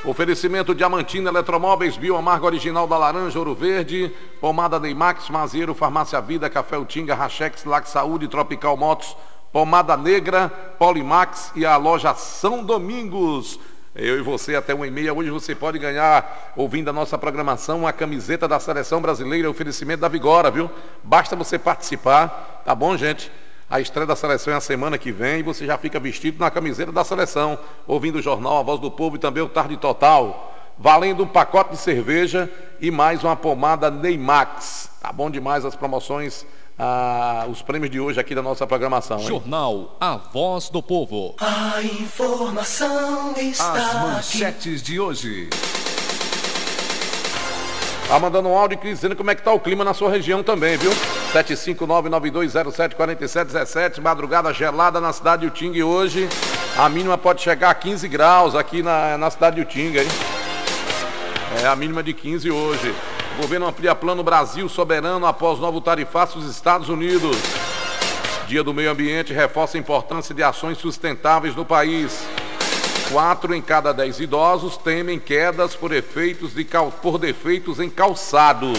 Oferecimento Diamantina, Eletromóveis, Bioamargo Original da Laranja, Ouro Verde, Pomada Neymax, Mazeiro, Farmácia Vida, Café Utinga, Rachex, Lac Saúde, Tropical Motos, Pomada Negra, Polimax e a loja São Domingos. Eu e você até 1h30. Hoje você pode ganhar, ouvindo a nossa programação, a camiseta da Seleção Brasileira, oferecimento da Vigora, viu? Basta você participar, tá bom, gente? A estreia da Seleção é a semana que vem e você já fica vestido na camiseta da Seleção, ouvindo o jornal A Voz do Povo e também o Tarde Total, valendo um pacote de cerveja e mais uma pomada Neymax. Tá bom demais as promoções, os prêmios de hoje aqui da nossa programação, hein? Jornal A Voz do Povo. A informação está As manchetes de hoje. Tá mandando um áudio dizendo como é que tá o clima na sua região também, viu? 759-9207-4717, madrugada gelada na cidade de Utinga hoje. A mínima pode chegar a 15 graus aqui na cidade de Utinga, hein? É a mínima de 15 hoje. O governo amplia plano Brasil soberano após novo tarifaço dos Estados Unidos. Dia do Meio Ambiente reforça a importância de ações sustentáveis no país. 4 em cada 10 idosos temem quedas por defeitos em calçados.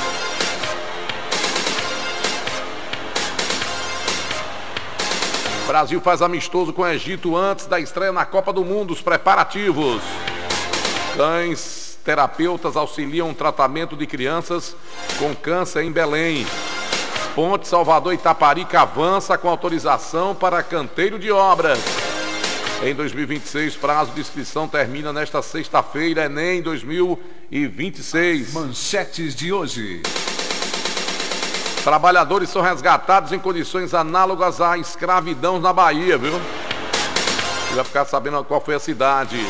O Brasil faz amistoso com o Egito antes da estreia na Copa do Mundo. Os preparativos. Cães terapeutas auxiliam o tratamento de crianças com câncer em Belém. Ponte Salvador Itaparica avança com autorização para canteiro de obras. Em 2026, prazo de inscrição termina nesta sexta-feira, Enem 2026. Manchetes de hoje. Trabalhadores são resgatados em condições análogas à escravidão na Bahia, viu? Você vai ficar sabendo qual foi a cidade.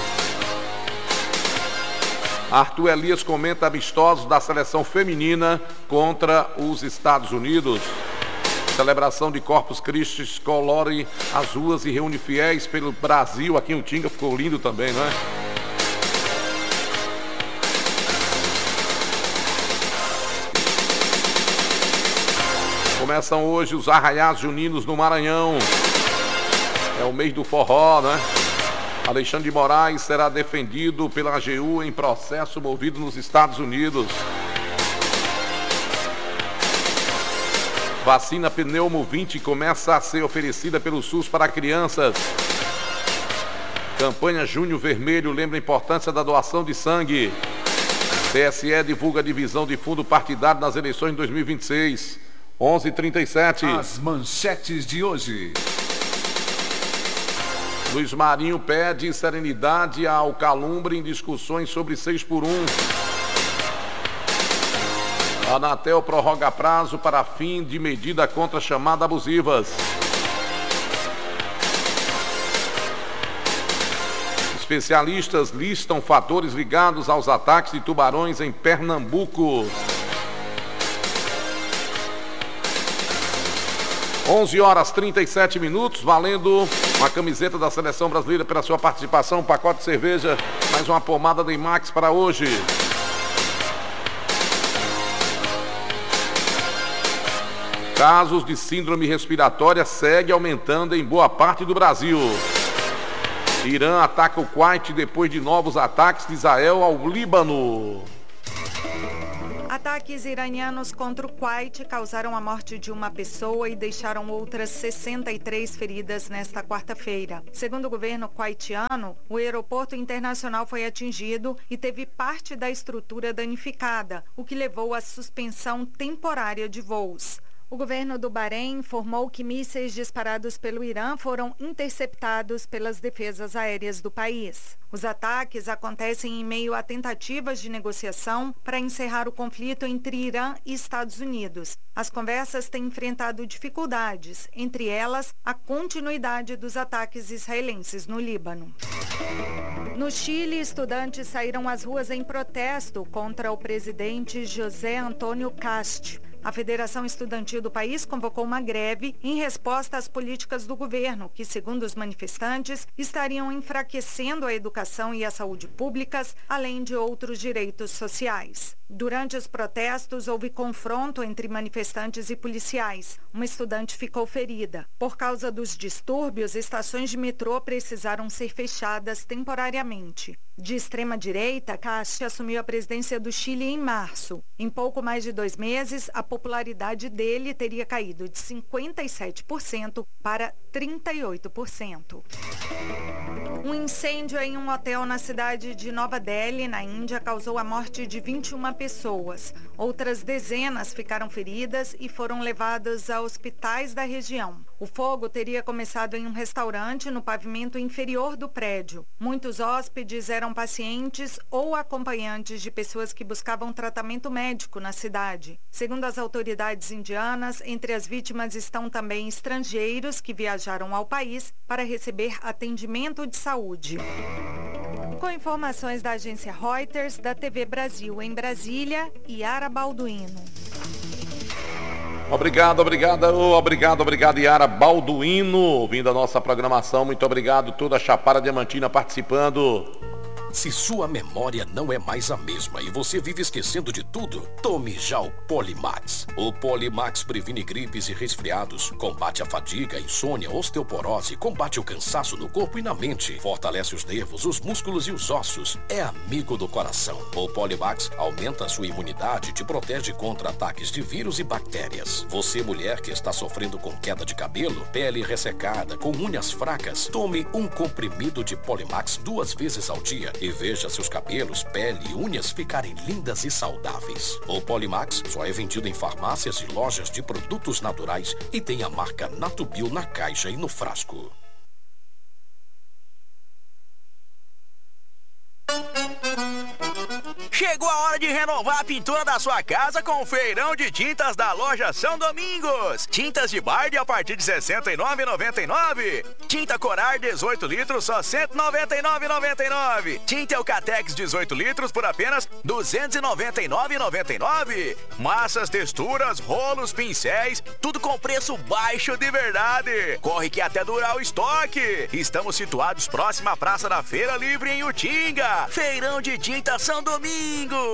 Arthur Elias comenta amistosos da seleção feminina contra os Estados Unidos. Celebração de Corpus Christi colore as ruas e reúne fiéis pelo Brasil. Aqui em Utinga ficou lindo também, não é? Começam hoje os arraiás juninos no Maranhão. É o mês do forró, né? Alexandre de Moraes será defendido pela AGU em processo movido nos Estados Unidos. Vacina Pneumo 20 começa a ser oferecida pelo SUS para crianças. Campanha Junho Vermelho lembra a importância da doação de sangue. TSE divulga a divisão de fundo partidário nas eleições de 2026. 11h37. As manchetes de hoje. Luiz Marinho pede serenidade ao Calumbre em discussões sobre 6x1. A Anatel prorroga prazo para fim de medida contra chamadas abusivas. Especialistas listam fatores ligados aos ataques de tubarões em Pernambuco. 11h37, valendo uma camiseta da Seleção Brasileira pela sua participação, um pacote de cerveja, mais uma pomada Neymax para hoje. Casos de síndrome respiratória seguem aumentando em boa parte do Brasil. Irã ataca o Kuwait depois de novos ataques de Israel ao Líbano. Ataques iranianos contra o Kuwait causaram a morte de uma pessoa e deixaram outras 63 feridas nesta quarta-feira. Segundo o governo kuwaitiano, o aeroporto internacional foi atingido e teve parte da estrutura danificada, o que levou à suspensão temporária de voos. O governo do Bahrein informou que mísseis disparados pelo Irã foram interceptados pelas defesas aéreas do país. Os ataques acontecem em meio a tentativas de negociação para encerrar o conflito entre Irã e Estados Unidos. As conversas têm enfrentado dificuldades, entre elas a continuidade dos ataques israelenses no Líbano. No Chile, estudantes saíram às ruas em protesto contra o presidente José Antônio Kast. A Federação Estudantil do país convocou uma greve em resposta às políticas do governo, que, segundo os manifestantes, estariam enfraquecendo a educação e a saúde públicas, além de outros direitos sociais. Durante os protestos, houve confronto entre manifestantes e policiais. Uma estudante ficou ferida. Por causa dos distúrbios, estações de metrô precisaram ser fechadas temporariamente. de extrema-direita, Kast assumiu a presidência do Chile em março. Em pouco mais de 2 meses, a popularidade dele teria caído de 57% para 38%. Um incêndio em um hotel na cidade de Nova Delhi, na Índia, causou a morte de 21 pessoas. Outras dezenas ficaram feridas e foram levadas a hospitais da região. O fogo teria começado em um restaurante no pavimento inferior do prédio. Muitos hóspedes eram pacientes ou acompanhantes de pessoas que buscavam tratamento médico na cidade. Segundo as autoridades indianas, entre as vítimas estão também estrangeiros que viajaram ao país para receber atendimento de saúde. Com informações da agência Reuters, da TV Brasil em Brasília, Yara Balduino. Obrigado, Yara Balduino, ouvindo a nossa programação. Muito obrigado, toda a Chapada Diamantina participando. Se sua memória não é mais a mesma e você vive esquecendo de tudo, tome já o Polimax. O Polimax previne gripes e resfriados, combate a fadiga, insônia, osteoporose, combate o cansaço no corpo e na mente, fortalece os nervos, os músculos e os ossos. É amigo do coração. O Polimax aumenta a sua imunidade e te protege contra ataques de vírus e bactérias. Você, mulher que está sofrendo com queda de cabelo, pele ressecada, com unhas fracas, tome um comprimido de Polimax 2 vezes ao dia e veja seus cabelos, pele e unhas ficarem lindas e saudáveis. O Polimax só é vendido em farmácias e lojas de produtos naturais e tem a marca Natubio na caixa e no frasco. Chegou a hora de renovar a pintura da sua casa com o feirão de tintas da loja São Domingos. Tintas de Bard a partir de R$ 69,99. Tinta Corar 18 litros só R$ 199,99. Tinta Eucatex 18 litros por apenas R$ 299,99. Massas, texturas, rolos, pincéis, tudo com preço baixo de verdade. Corre que até durar o estoque. Estamos situados próximo à Praça da Feira Livre em Utinga. Feirão de tinta São Domingos.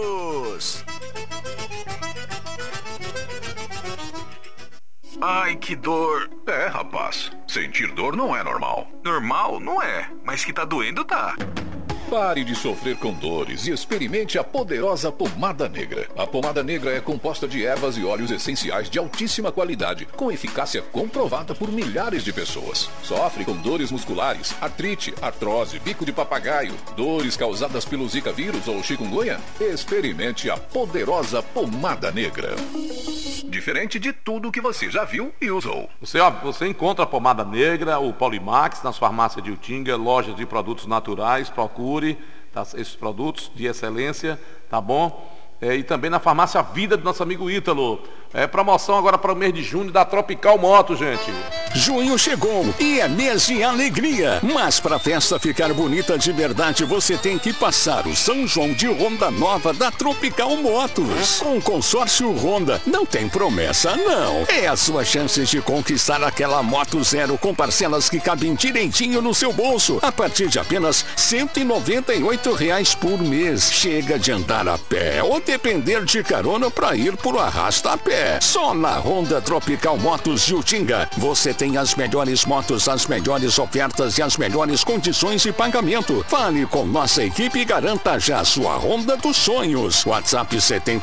Ai, que dor. É, rapaz, sentir dor não é normal. Normal não é, mas que tá doendo tá. Pare de sofrer com dores e experimente a poderosa pomada negra. A pomada negra é composta de ervas e óleos essenciais de altíssima qualidade, com eficácia comprovada por milhares de pessoas. Sofre com dores musculares, artrite, artrose, bico de papagaio, dores causadas pelo Zika vírus ou chikungunya? Experimente a poderosa pomada negra. Diferente de tudo que você já viu e usou. Você encontra a pomada negra, o Polimax, nas farmácias de Utinga, lojas de produtos naturais, procure esses produtos de excelência, tá bom? E também na farmácia Vida do nosso amigo Ítalo. Promoção agora para o mês de junho da Tropical Moto, gente. Junho chegou e é mês de alegria. Mas para a festa ficar bonita de verdade, você tem que passar o São João de Honda Nova da Tropical Motos. Com o consórcio Honda, não tem promessa, não. É a sua chance de conquistar aquela moto zero com parcelas que cabem direitinho no seu bolso. A partir de apenas R$ 198 por mês. Chega de andar a pé ou depender de carona para ir por arrasta-pé. Só na Honda Tropical Motos de Utinga você tem as melhores motos, as melhores ofertas e as melhores condições de pagamento. Fale com nossa equipe e garanta já a sua Honda dos sonhos. WhatsApp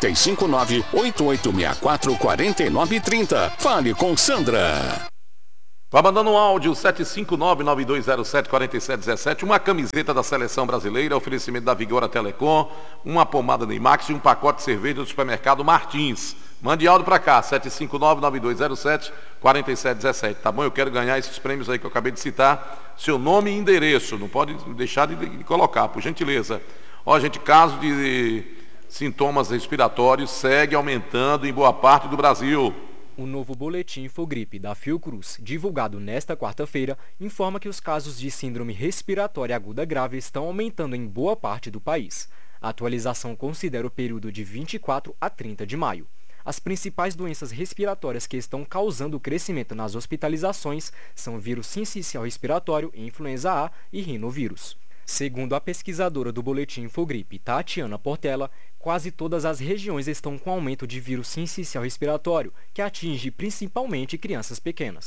759-8864-4930. Fale com Sandra. Vai mandando um áudio 759-9207-4717, uma camiseta da Seleção Brasileira, oferecimento da Vigora Telecom, uma pomada Neymax e um pacote de cerveja do supermercado Martins. Mande áudio para cá, 759-9207-4717, tá bom? Eu quero ganhar esses prêmios aí que eu acabei de citar, seu nome e endereço, não pode deixar de colocar, por gentileza. Ó, gente, caso de sintomas respiratórios segue aumentando em boa parte do Brasil. O novo boletim Infogripe da Fiocruz, divulgado nesta quarta-feira, informa que os casos de síndrome respiratória aguda grave estão aumentando em boa parte do país. A atualização considera o período de 24 a 30 de maio. As principais doenças respiratórias que estão causando crescimento nas hospitalizações são vírus sincicial respiratório, influenza A e rinovírus. Segundo a pesquisadora do boletim Infogripe, Tatiana Portela, quase todas as regiões estão com aumento de vírus sincicial respiratório, que atinge principalmente crianças pequenas.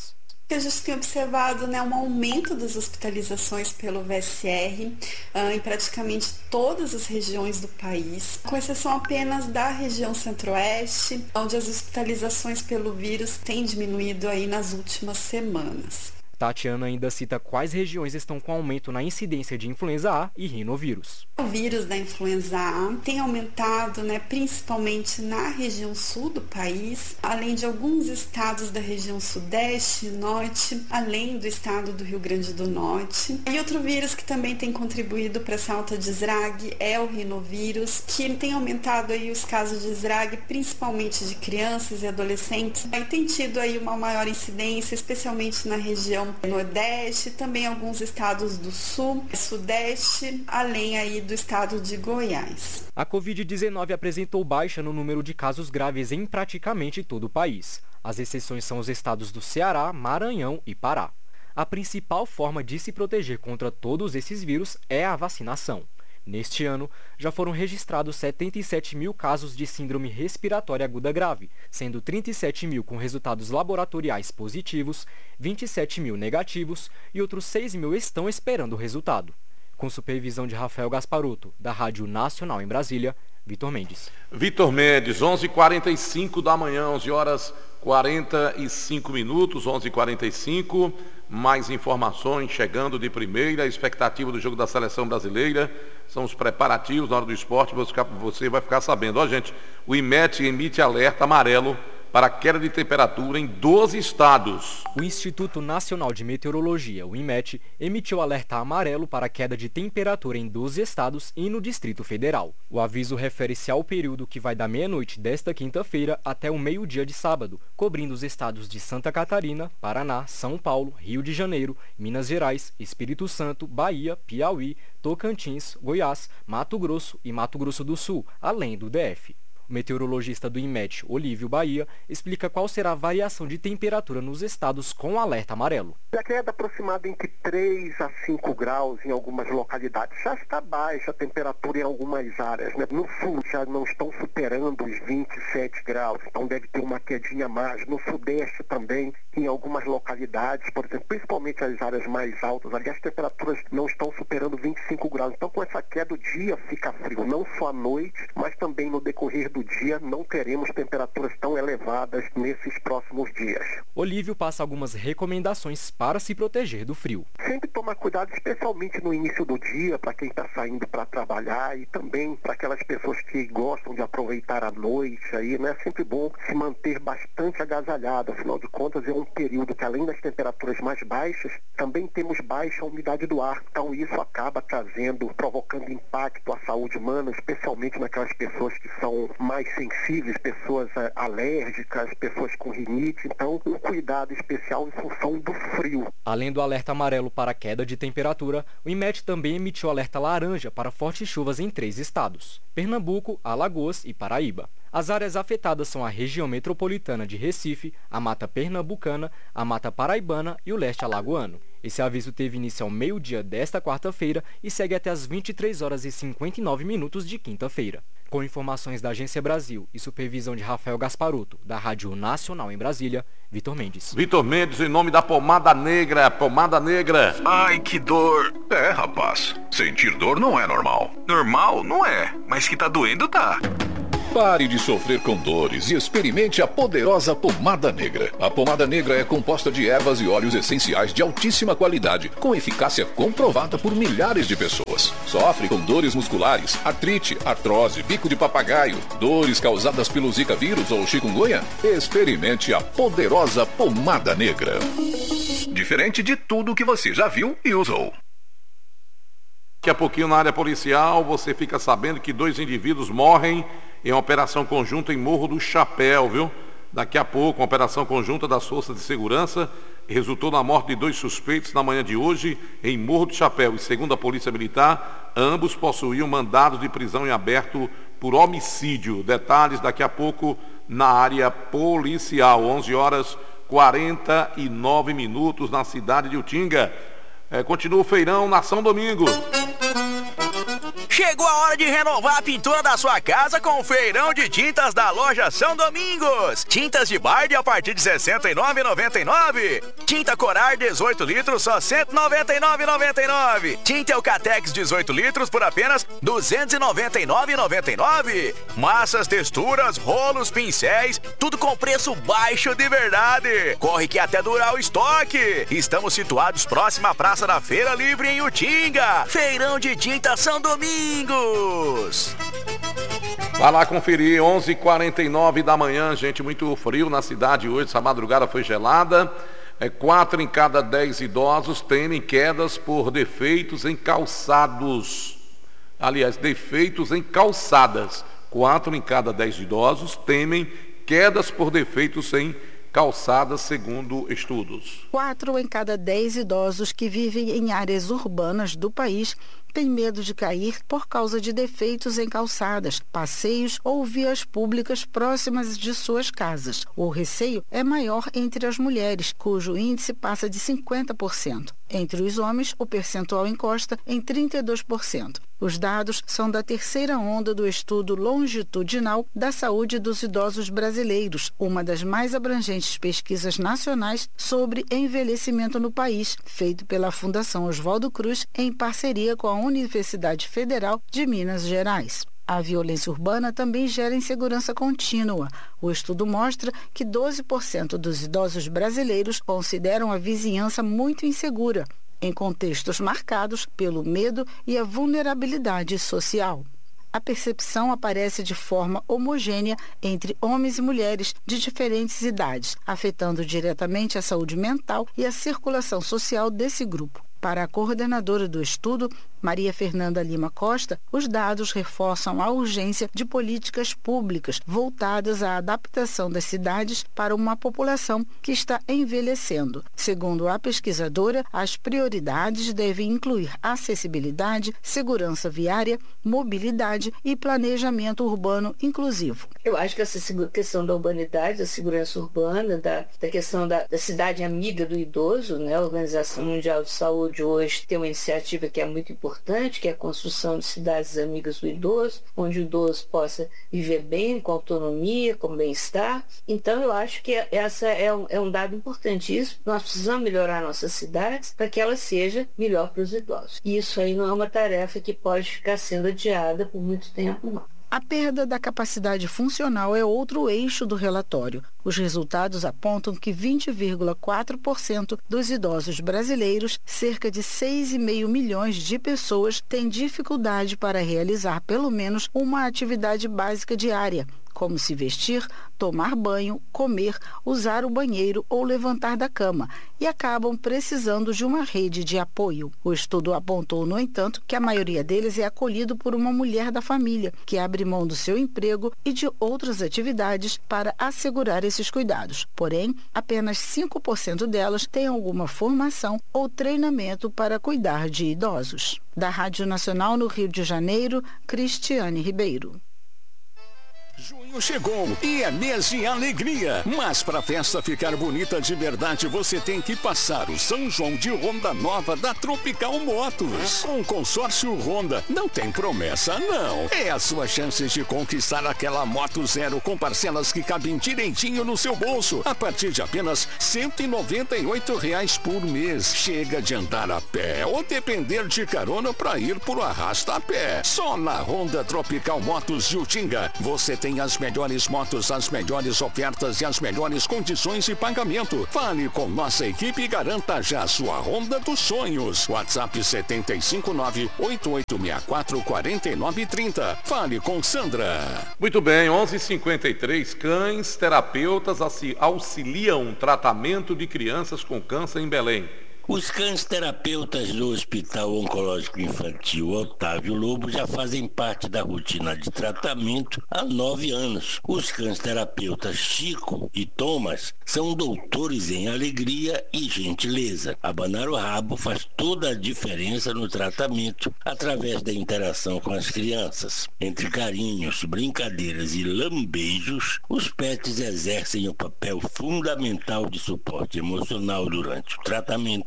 A gente tem observado, né, um aumento das hospitalizações pelo VSR em praticamente todas as regiões do país, com exceção apenas da região centro-oeste, onde as hospitalizações pelo vírus têm diminuído aí nas últimas semanas. Tatiana ainda cita quais regiões estão com aumento na incidência de influenza A e rinovírus. O vírus da influenza A tem aumentado, né, principalmente na região sul do país, além de alguns estados da região sudeste e norte, além do estado do Rio Grande do Norte. E outro vírus que também tem contribuído para essa alta de SRAG é o rinovírus, que tem aumentado aí os casos de SRAG, principalmente de crianças e adolescentes, e tem tido aí uma maior incidência, especialmente na região Nordeste, também alguns estados do Sul, Sudeste, além aí do estado de Goiás. A Covid-19 apresentou baixa no número de casos graves em praticamente todo o país. As exceções são os estados do Ceará, Maranhão e Pará. A principal forma de se proteger contra todos esses vírus é a vacinação. Neste ano, já foram registrados 77 mil casos de síndrome respiratória aguda grave, sendo 37 mil com resultados laboratoriais positivos, 27 mil negativos e outros 6 mil estão esperando o resultado. Com supervisão de Rafael Gasparotto, da Rádio Nacional em Brasília, Vitor Mendes. Vitor Mendes, 11h45 da manhã, 11h45, 11h45. Mais informações chegando de primeira, a expectativa do jogo da seleção brasileira, são os preparativos na hora do esporte, você vai ficar sabendo. Ó, gente, o IMET emite alerta amarelo para queda de temperatura em 12 estados. O Instituto Nacional de Meteorologia, o INMET, emitiu alerta amarelo para queda de temperatura em 12 estados e no Distrito Federal. O aviso refere-se ao período que vai da meia-noite desta quinta-feira até o meio-dia de sábado, cobrindo os estados de Santa Catarina, Paraná, São Paulo, Rio de Janeiro, Minas Gerais, Espírito Santo, Bahia, Piauí, Tocantins, Goiás, Mato Grosso e Mato Grosso do Sul, além do DF. O meteorologista do INMET, Olívio Bahia, explica qual será a variação de temperatura nos estados com alerta amarelo. A queda aproximada entre 3 a 5 graus em algumas localidades. Já está baixa a temperatura em algumas áreas, né? No sul já não estão superando os 27 graus, então deve ter uma quedinha mais. No sudeste também, em algumas localidades, por exemplo, principalmente as áreas mais altas, ali as temperaturas não estão superando 25 graus. Então com essa queda o dia fica frio, não só à noite, mas também no decorrer do dia não teremos temperaturas tão elevadas nesses próximos dias. Olívio passa algumas recomendações para se proteger do frio. Sempre tomar cuidado, especialmente no início do dia, para quem está saindo para trabalhar e também para aquelas pessoas que gostam de aproveitar a noite aí, né? É sempre bom se manter bastante agasalhado, afinal de contas é um período que além das temperaturas mais baixas, também temos baixa umidade do ar, então isso acaba provocando impacto à saúde humana, especialmente naquelas pessoas que são mais sensíveis, pessoas alérgicas, pessoas com rinite, então um cuidado especial em função do frio. Além do alerta amarelo para queda de temperatura, o INMET também emitiu alerta laranja para fortes chuvas em 3 estados: Pernambuco, Alagoas e Paraíba. As áreas afetadas são a região metropolitana de Recife, a Mata Pernambucana, a Mata Paraibana e o leste alagoano. Esse aviso teve início ao meio-dia desta quarta-feira e segue até as 23 horas e 59 minutos de quinta-feira. Com informações da Agência Brasil e supervisão de Rafael Gasparotto, da Rádio Nacional em Brasília, Vitor Mendes. Vitor Mendes, em nome da Pomada Negra. Pomada Negra. Ai, que dor. É, rapaz, sentir dor não é normal. Normal não é, mas que tá doendo tá. Pare de sofrer com dores e experimente a poderosa Pomada Negra. A Pomada Negra é composta de ervas e óleos essenciais de altíssima qualidade, com eficácia comprovada por milhares de pessoas. Sofre com dores musculares, artrite, artrose, bico de papagaio, dores causadas pelo Zika vírus ou chikungunya? Experimente a poderosa Pomada Negra. Diferente de tudo que você já viu e usou. Daqui a pouquinho na área policial você fica sabendo que 2 indivíduos morrem em uma operação conjunta em Morro do Chapéu, viu? Daqui a pouco, uma operação conjunta das Forças de Segurança resultou na morte de 2 suspeitos na manhã de hoje em Morro do Chapéu. E segundo a Polícia Militar, ambos possuíam mandados de prisão em aberto por homicídio. Detalhes daqui a pouco na área policial. 11h49 na cidade de Utinga. Continua o feirão Nação Domingo. Chegou a hora de renovar a pintura da sua casa com o feirão de tintas da loja São Domingos. Tintas de Bard a partir de R$ 69,99. Tinta Corar 18 litros só R$ 199,99. Tinta Eucatex 18 litros por apenas R$ 299,99. Massas, texturas, rolos, pincéis, tudo com preço baixo de verdade. Corre que até durar o estoque. Estamos situados próximo à Praça da Feira Livre em Utinga. Feirão de tinta São Domingos. Vai lá conferir, 11h49 da manhã, gente, muito frio na cidade hoje, essa madrugada foi gelada. 4 em cada 10 idosos temem quedas por defeitos em calçados. Aliás, defeitos em calçadas. 4 em cada 10 idosos temem quedas por defeitos em calçadas, segundo estudos. 4 em cada 10 idosos que vivem em áreas urbanas do país têm medo de cair por causa de defeitos em calçadas, passeios ou vias públicas próximas de suas casas. O receio é maior entre as mulheres, cujo índice passa de 50%. Entre os homens, o percentual encosta em 32%. Os dados são da terceira onda do estudo longitudinal da saúde dos idosos brasileiros, uma das mais abrangentes pesquisas nacionais sobre envelhecimento no país, feito pela Fundação Oswaldo Cruz em parceria com a Universidade Federal de Minas Gerais. A violência urbana também gera insegurança contínua. O estudo mostra que 12% dos idosos brasileiros consideram a vizinhança muito insegura, em contextos marcados pelo medo e a vulnerabilidade social. A percepção aparece de forma homogênea entre homens e mulheres de diferentes idades, afetando diretamente a saúde mental e a circulação social desse grupo. Para a coordenadora do estudo, Maria Fernanda Lima Costa, os dados reforçam a urgência de políticas públicas voltadas à adaptação das cidades para uma população que está envelhecendo. Segundo a pesquisadora, as prioridades devem incluir acessibilidade, segurança viária, mobilidade e planejamento urbano inclusivo. Eu acho que essa questão da urbanidade, da segurança urbana, da questão da cidade amiga do idoso, né? A Organização Mundial de Saúde hoje tem uma iniciativa que é muito importante, que é a construção de cidades amigas do idoso, onde o idoso possa viver bem, com autonomia, com bem-estar. Então, eu acho que essa é um dado importantíssimo. Nós precisamos melhorar nossas cidades para que ela seja melhor para os idosos. E isso aí não é uma tarefa que pode ficar sendo adiada por muito tempo, não. A perda da capacidade funcional é outro eixo do relatório. Os resultados apontam que 20,4% dos idosos brasileiros, cerca de 6,5 milhões de pessoas, têm dificuldade para realizar pelo menos uma atividade básica diária, como se vestir, tomar banho, comer, usar o banheiro ou levantar da cama, e acabam precisando de uma rede de apoio. O estudo apontou, no entanto, que a maioria deles é acolhido por uma mulher da família, que abre mão do seu emprego e de outras atividades para assegurar esses cuidados. Porém, apenas 5% delas têm alguma formação ou treinamento para cuidar de idosos. Da Rádio Nacional no Rio de Janeiro, Cristiane Ribeiro. Junho chegou e é mês de alegria. Mas para a festa ficar bonita de verdade, você tem que passar o São João de Honda Nova da Tropical Motos. Com o consórcio Honda, não tem promessa, não. É a sua chance de conquistar aquela moto zero com parcelas que cabem direitinho no seu bolso. A partir de apenas R$ 198 por mês. Chega de andar a pé ou depender de carona para ir por arrasta-pé. Só na Honda Tropical Motos de Utinga, você tem as melhores motos, as melhores ofertas e as melhores condições de pagamento. Fale com nossa equipe e garanta já a sua Honda dos sonhos. WhatsApp 759-8864-4930. Fale com Sandra. Muito bem, 11h53. Cães terapeutas auxiliam tratamento de crianças com câncer em Belém. Os cães terapeutas do Hospital Oncológico Infantil Otávio Lobo já fazem parte da rotina de tratamento há 9 anos. Os cães terapeutas Chico e Thomas são doutores em alegria e gentileza. Abanar o rabo faz toda a diferença no tratamento através da interação com as crianças. Entre carinhos, brincadeiras e lambejos, os pets exercem o papel fundamental de suporte emocional durante o tratamento,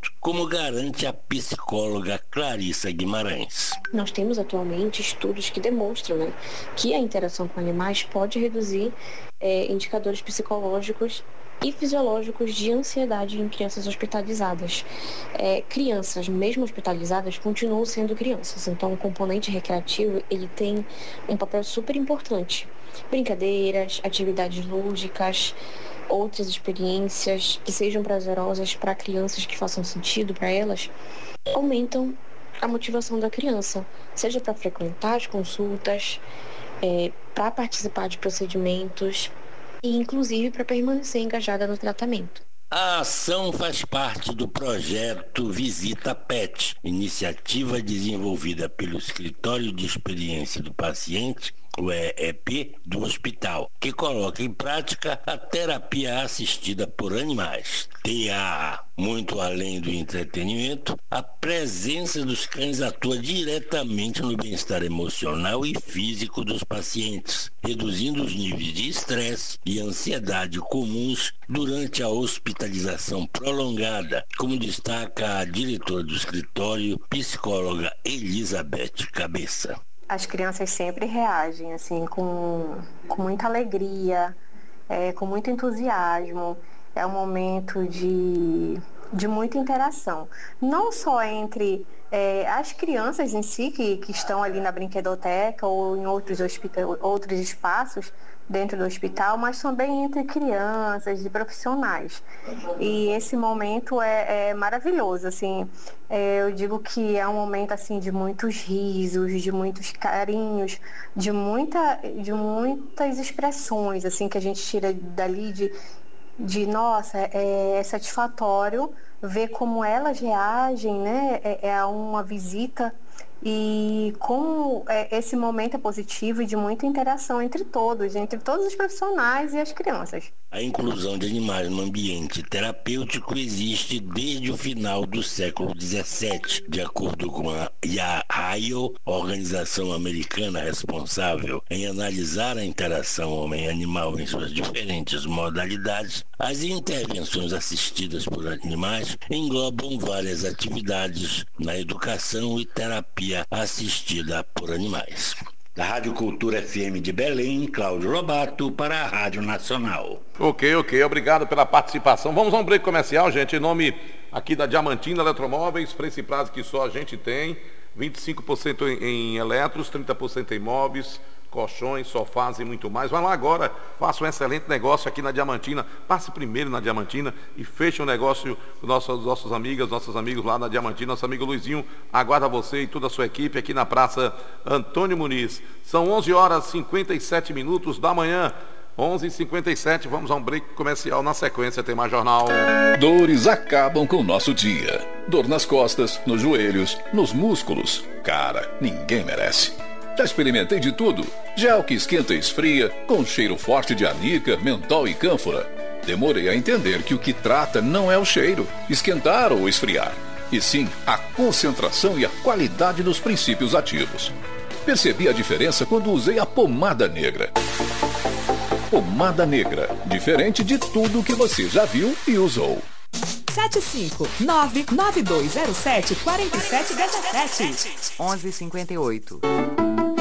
como garante a psicóloga Clarissa Guimarães. Nós temos atualmente estudos que demonstram, né, que a interação com animais pode reduzir indicadores psicológicos e fisiológicos de ansiedade em crianças hospitalizadas. Crianças, mesmo hospitalizadas, continuam sendo crianças, então o componente recreativo ele tem um papel super importante. Brincadeiras, atividades lúdicas, outras experiências que sejam prazerosas para crianças, que façam sentido para elas, aumentam a motivação da criança, seja para frequentar as consultas, para participar de procedimentos e inclusive para permanecer engajada no tratamento. A ação faz parte do projeto Visita PET, iniciativa desenvolvida pelo Escritório de Experiência do Paciente, o EEP, do hospital, que coloca em prática a terapia assistida por animais, TAA. Muito além do entretenimento, a presença dos cães atua diretamente no bem-estar emocional e físico dos pacientes, reduzindo os níveis de estresse e ansiedade comuns durante a hospitalização prolongada, como destaca a diretora do escritório, psicóloga Elizabeth Cabeça. As crianças sempre reagem assim, com muita alegria, com muito entusiasmo. É um momento de muita interação. Não só entre as crianças em si, que estão ali na brinquedoteca ou em outros espaços dentro do hospital, mas também entre crianças e profissionais. E esse momento é maravilhoso, assim. Eu digo que é um momento assim de muitos risos, de muitos carinhos, de muitas expressões assim que a gente tira dali nossa, é satisfatório ver como elas reagem, né, a uma visita e como esse momento é positivo e de muita interação entre todos os profissionais e as crianças. A inclusão de animais no ambiente terapêutico existe desde o final do século XVII, de acordo com a IAHAIO, organização americana responsável em analisar a interação homem-animal em suas diferentes modalidades. As intervenções assistidas por animais englobam várias atividades na educação e terapia assistida por animais. Da Rádio Cultura FM de Belém, Cláudio Lobato, para a Rádio Nacional. Ok, obrigado pela participação. Vamos a um break comercial, gente, em nome aqui da Diamantina Eletromóveis, preço e prazo que só a gente tem, 25% em eletros, 30% em móveis, colchões, sofás e muito mais. Vai lá agora, faça um excelente negócio aqui na Diamantina, passe primeiro na Diamantina e feche um negócio com nossos amigos lá na Diamantina. Nosso amigo Luizinho aguarda você e toda a sua equipe aqui na Praça Antônio Muniz. São 11h57 da manhã. 11h57, vamos a um break comercial. Na sequência tem mais jornal. Dores acabam com o nosso dia. Dor nas costas, nos joelhos, nos músculos. Cara, ninguém merece. Já experimentei de tudo. Gel que esquenta e esfria, com cheiro forte de anica, mentol e cânfora. Demorei a entender que o que trata não é o cheiro, esquentar ou esfriar, e sim a concentração e a qualidade dos princípios ativos. Percebi a diferença quando usei a pomada negra. Pomada negra, diferente de tudo que você já viu e usou. 75992074717 1158.